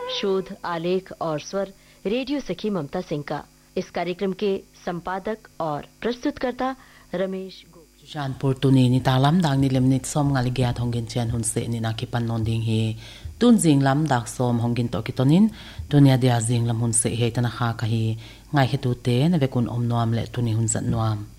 शोध आलेख और स्वर रेडियो सखी ममता सिंह का। इस कार्यक्रम के संपादक और प्रस्तुतकर्ता Ramesh Janpur tuni ni talam dang ni lemnit som ngali gya thongin chen hun se ni na ki pan non ding hi tun jing lam dak som hongin to kitonin dunia dia jing lam hun se he tana kha ka hi ngai he tu te na ve kun om nuam le tuni hun zat nuam